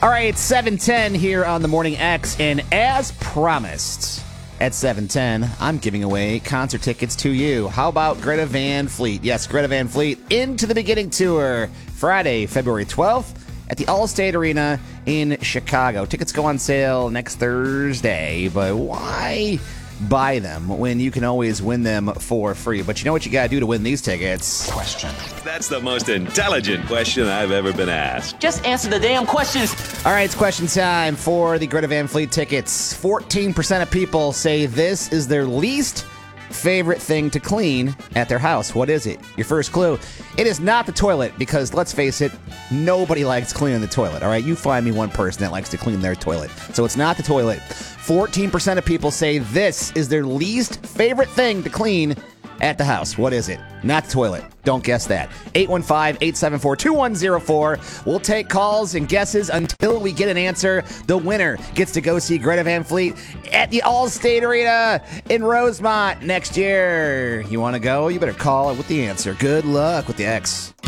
All right, it's 7:10 here on the Morning X, and as promised, at 7:10, I'm giving away concert tickets to you. How about Greta Van Fleet? Yes, Greta Van Fleet, Into the Beginning Tour, Friday, February 12th, at the Allstate Arena in Chicago. Tickets go on sale next Thursday, but why buy them when you can always win them for free? But you know what you got to do to win these tickets? Question. That's the most intelligent question I've ever been asked. Just answer the damn questions. All right, it's question time for the Greta Van Fleet tickets. 14% of people say this is their least favorite thing to clean at their house. What is it? Your first clue. It is not the toilet, because let's face it, nobody likes cleaning the toilet. All right, you find me one person that likes to clean their toilet. So it's not the toilet. 14% of people say this is their least favorite thing to clean at the house. What is it? Not the toilet. Don't guess that. 815-874-2104. We'll take calls and guesses until we get an answer. The winner gets to go see Greta Van Fleet at the Allstate Arena in Rosemont next year. You want to go? You better call it with the answer. Good luck with the X.